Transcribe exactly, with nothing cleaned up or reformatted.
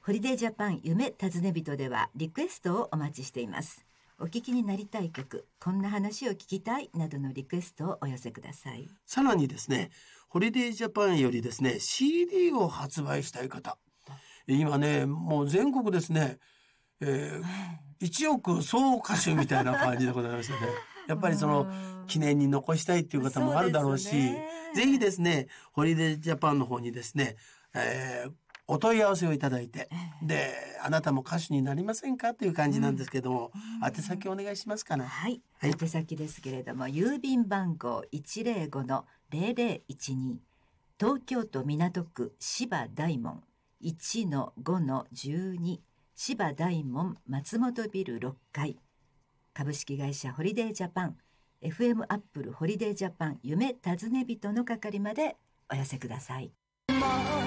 ホリデージャパン夢尋ね人ではリクエストをお待ちしています。お聞きになりたい曲、こんな話を聞きたいなどのリクエストをお寄せください。 さらにですね、ホリデージャパンよりですね シーディー を発売したい方、今ねもう全国ですね、えー、いちおく総歌手みたいな感じでございますよね。やっぱりその記念に残したいっていう方もあるだろうし、うぜひですねホリデージャパンの方にですね、えー、お問い合わせをいただいて、であなたも歌手になりませんかという感じなんですけども、うん、宛先お願いしますかな。 はい、はい、宛先ですけれども、郵便番号 いちまるごのゼロゼロいちに 東京都港区芝大門 いちのごのじゅうに 芝大門松本ビルろっかい、株式会社ホリデージャパン エフエム アップルホリデージャパン夢尋ね人の係までお寄せください。